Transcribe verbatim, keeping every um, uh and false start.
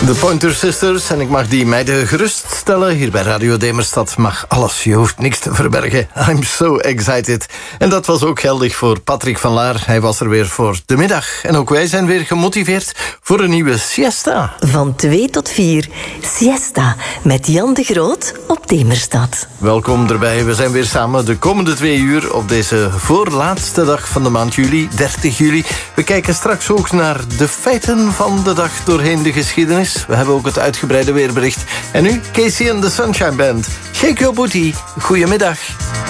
De Pointer Sisters, en ik mag die meiden geruststellen. Hier bij Radio Demerstad mag alles, je hoeft niks te verbergen. I'm so excited. En dat was ook geldig voor Patrick van Laar. Hij was er weer voor de middag. En ook wij zijn weer gemotiveerd voor een nieuwe siesta. Van twee tot vier, siesta met Jan de Groot op Demerstad. Welkom erbij, we zijn weer samen de komende twee uur op deze voorlaatste dag van de maand juli, dertig juli. We kijken straks ook naar de feiten van de dag doorheen de geschiedenis. We hebben ook het uitgebreide weerbericht. En nu Casey and the Sunshine Band. Shake your booty. Goedemiddag.